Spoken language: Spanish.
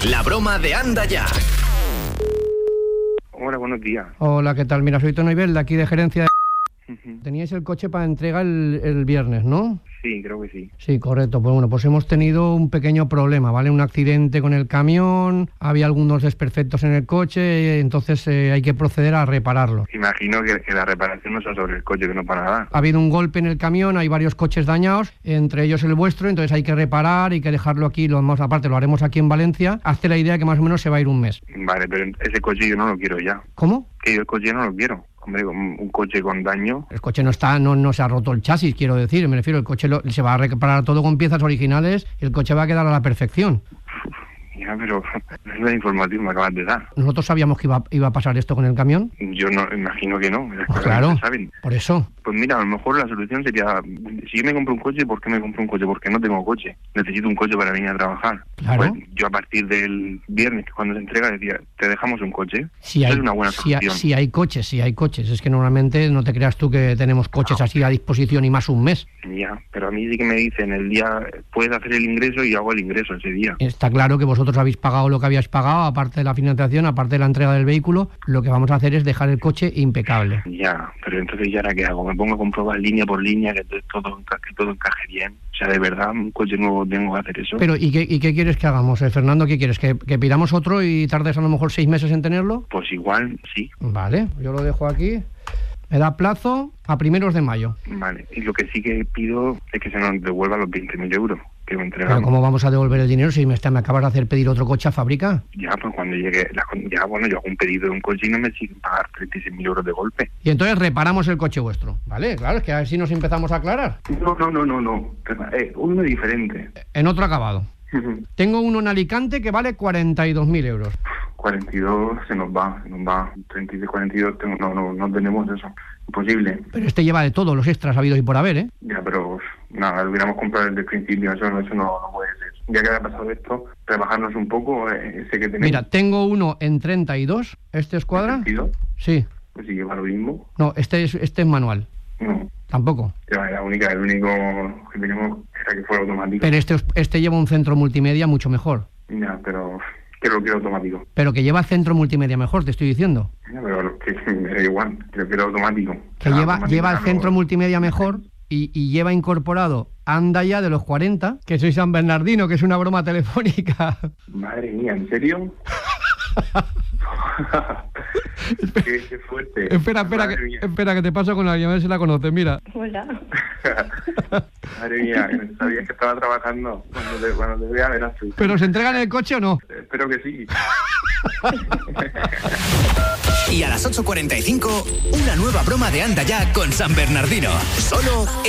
La broma de Anda Ya. Hola, buenos días. Hola, ¿qué tal? Mira, soy Tono Ibel, de aquí de gerencia de... Teníais el coche para entrega el viernes, ¿no? Sí, creo que sí. Sí, correcto. Pues bueno, pues hemos tenido un pequeño problema, ¿vale? Un accidente con el camión, había algunos desperfectos en el coche, entonces hay que proceder a repararlo. Imagino que la reparación no sea sobre el coche, que no para nada. Ha habido un golpe en el camión, hay varios coches dañados, entre ellos el vuestro, entonces hay que reparar, hay que dejarlo aquí, aparte lo haremos aquí en Valencia. Hazte la idea que más o menos se va a ir un mes. Vale, pero ese coche yo no lo quiero ya. ¿Cómo? Que yo el coche no lo quiero. Hombre, un coche con daño. El coche no se ha roto el chasis, quiero decir, me refiero, el coche se va a reparar todo con piezas originales y el coche va a quedar a la perfección. Ya, pero es la información que me acabas de dar. ¿Nosotros sabíamos que iba a pasar esto con el camión? Yo no, imagino que no. Pues claro, ¿saben? Por eso. Pues mira, a lo mejor la solución sería, si yo me compro un coche, ¿por qué me compro un coche? Porque no tengo coche. Necesito un coche para venir a trabajar. Claro. Pues yo a partir del viernes, cuando se entrega, decía, te dejamos un coche. Sí, es una buena solución. Sí hay coches. Es que normalmente no te creas tú que tenemos coches así a disposición y más un mes. Ya, pero a mí sí que me dicen el día, puedes hacer el ingreso y hago el ingreso ese día. Está claro que vosotros habéis pagado lo que habíais pagado, aparte de la financiación, aparte de la entrega del vehículo, lo que vamos a hacer es dejar el coche impecable. Ya, pero entonces ¿ya ahora qué hago? Me pongo a comprobar línea por línea que todo encaje bien. O sea, de verdad, un coche nuevo tengo que hacer eso. Pero, ¿y qué quieres que hagamos, Fernando? ¿Qué quieres? ¿Que pidamos otro y tardes a lo mejor 6 meses en tenerlo? Pues igual, sí. Vale, yo lo dejo aquí. Me da plazo a 1 de mayo. Vale, y lo que sí que pido es que se nos devuelva los 20.000 euros que me entregamos. ¿Pero cómo vamos a devolver el dinero si me acabas de hacer pedir otro coche a fábrica? Ya, pues cuando llegue, yo hago un pedido de un coche y no me siguen pagar 36.000 euros de golpe. Y entonces reparamos el coche vuestro, ¿vale? Claro, es que así nos empezamos a aclarar. No. Uno diferente. En otro acabado. Tengo uno en Alicante que vale 42.000 euros. 42 se nos va. 36, 42, no tenemos eso. Imposible. Pero este lleva de todo, los extras habidos y por haber, ¿eh? Ya, pero nada, lo hubiéramos comprado desde el principio, eso no puede ser. Ya que ha pasado esto, rebajarnos un poco ese que tenemos. Mira, tengo uno en 32, ¿este escuadra? ¿32? Sí. Pues si lleva lo mismo. No, este es manual. No. Tampoco. Ya, el único que tenemos era que fuera automático. Pero este lleva un centro multimedia mucho mejor. Ya, pero que lo quiero automático. Pero que lleva centro multimedia mejor, te estoy diciendo. Ya, pero que me da igual, que lo quiero automático. Que lleva el centro multimedia mejor y lleva incorporado Anda Ya de los 40, que soy San Bernardino, que es una broma telefónica. Madre mía, ¿en serio? Qué fuerte. Espera, que te paso con alguien, a ver si la conoces, mira. Hola. Madre mía, sabía que estaba trabajando. Cuando te vea verás tú. ¿Pero se entregan el coche o no? Espero que sí. Y a las 8:45, una nueva broma de Anda Ya con San Bernardino. Solo